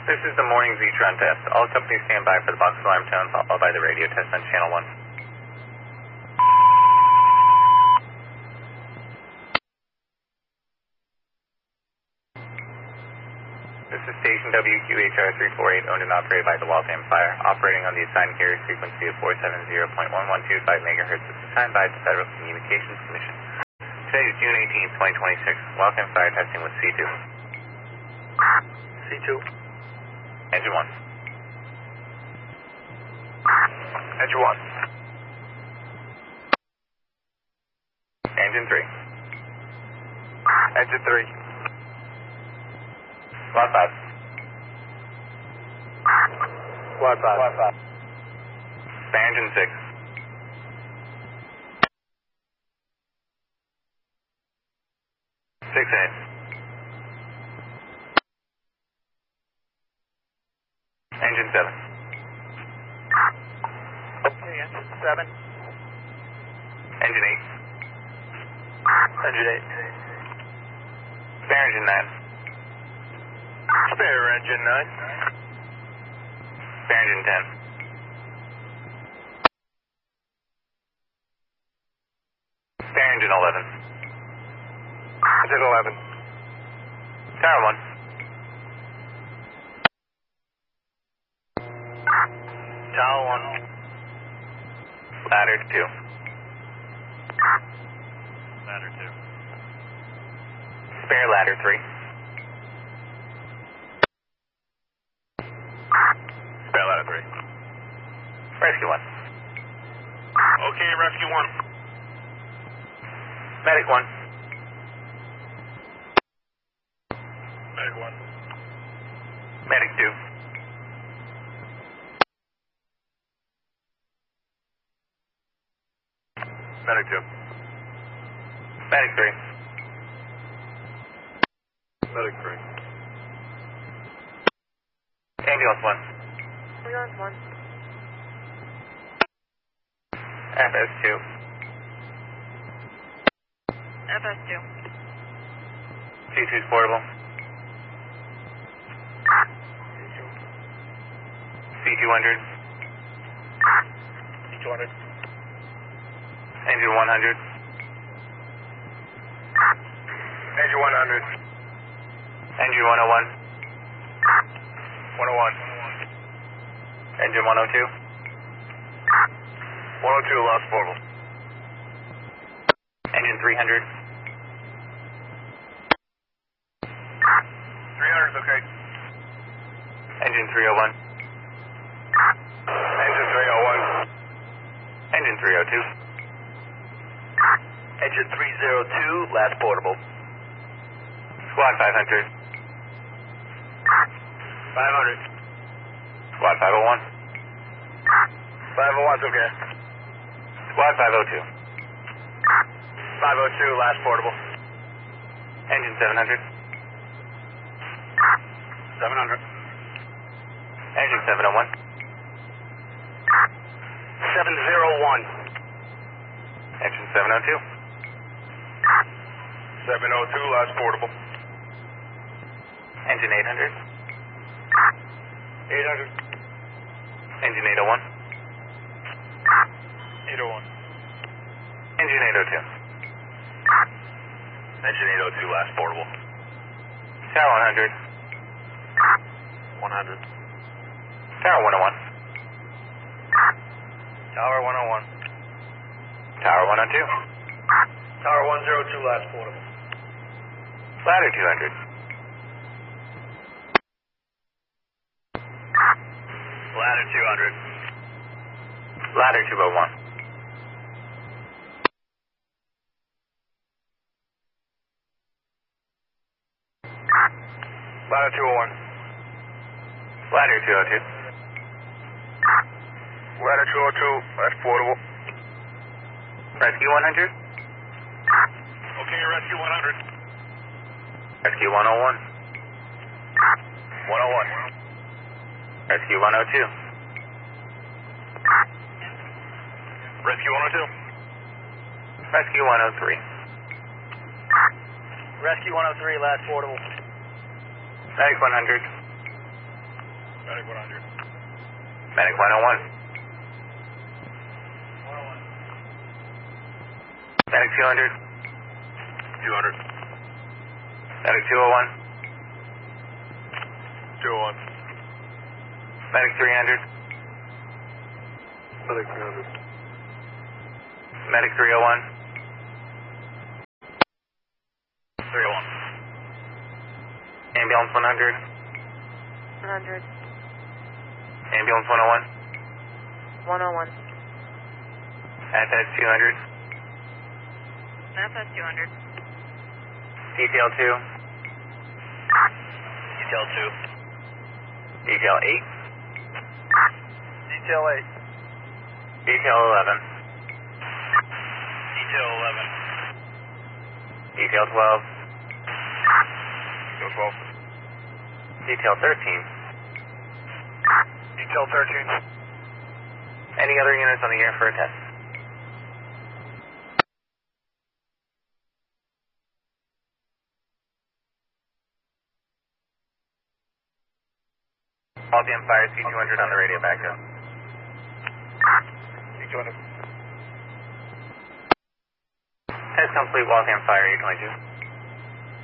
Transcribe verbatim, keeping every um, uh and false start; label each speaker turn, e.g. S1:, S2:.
S1: This is the morning Z-Tron test. All companies stand by for the box alarm tone, followed by the radio test on channel one. This is station W Q H R three four eight, owned and operated by the Waltham Fire, operating on the assigned carrier frequency of four seven zero point one one two five megahertz, as assigned by the Federal Communications Commission. Today is June eighteenth, twenty twenty-six. Waltham Fire testing with C two.
S2: C two.
S1: Engine one.
S2: Engine one.
S1: Engine three.
S2: Engine three.
S1: Squad five.
S2: Squad five. Squad five.
S1: Spare engine six. Six in it. Engine seven.
S2: Okay, engine seven.
S1: Engine eight.
S2: Engine eight.
S1: Spare engine nine.
S2: Spare engine nine.
S1: Spare engine ten. Spare engine eleven.
S2: Engine eleven.
S1: Tower one.
S2: Tower one.
S1: Ladder two.
S2: Ladder two.
S1: Spare ladder three.
S2: Spare ladder three.
S1: Rescue one.
S2: Okay, rescue one.
S1: Medic one.
S2: Medic one.
S1: Medic two.
S2: Medic two.
S1: Medic three.
S2: Medic three.
S1: Ambulance one.
S3: Ambulance one.
S1: F S two.
S3: F S two.
S1: C two's portable. C two hundred.
S2: C two hundred.
S1: Engine one hundred.
S2: Engine one hundred.
S1: Engine one oh one.
S2: one oh one.
S1: Engine one oh two.
S2: one oh two, lost portable.
S1: Engine three hundred.
S2: three hundred is okay.
S1: Engine three oh one.
S2: Engine three oh one.
S1: Engine three oh two.
S2: Engine three oh two, last portable.
S1: Squad five hundred.
S2: five hundred.
S1: Squad five oh one.
S2: five oh one's okay.
S1: Squad five oh two.
S2: five oh two, last portable.
S1: Engine seven hundred.
S2: seven hundred.
S1: Engine seven oh one.
S2: seven oh one.
S1: Engine seven oh two.
S2: seven oh two, last portable.
S1: Engine eight hundred.
S2: eight hundred.
S1: Engine eight oh one.
S2: eight oh one.
S1: Engine eight oh two.
S2: Engine eight oh two, last portable.
S1: Tower one hundred.
S2: one hundred.
S1: Tower one oh one.
S2: Tower one oh one.
S1: Tower one oh two.
S2: Tower one oh two, last portable.
S1: Ladder two hundred.
S2: Ladder two hundred.
S1: Ladder two oh one.
S2: Ladder two oh one.
S1: Ladder two oh two.
S2: Ladder two oh two, last portable.
S1: Rescue one hundred.
S2: Okay, rescue one hundred.
S1: Rescue one oh one.
S2: one oh one.
S1: Rescue one oh two.
S2: Rescue one oh two.
S1: Rescue one oh three.
S2: Rescue one oh three, last portable.
S1: Medic one hundred.
S2: Medic one hundred.
S1: Medic one oh one. Medic two hundred.
S2: two hundred.
S1: Medic two oh one.
S2: two oh one.
S1: Medic three hundred.
S2: Medic three hundred.
S1: Medic three oh one.
S2: three oh one.
S1: Ambulance one hundred.
S3: one hundred.
S1: Ambulance one oh one.
S3: one oh one.
S1: F S two hundred.
S3: F S two hundred.
S1: Detail two.
S2: Detail two.
S1: Detail eight.
S2: Detail eight.
S1: Detail eleven.
S2: Detail eleven.
S1: Detail twelve.
S2: Detail twelve.
S1: Detail thirteen.
S2: Detail thirteen.
S1: Any other units on the air for a test? Waltham Fire C two hundred on the radio backup.
S2: C two hundred.
S1: Test complete, Waltham Fire eight twenty-two.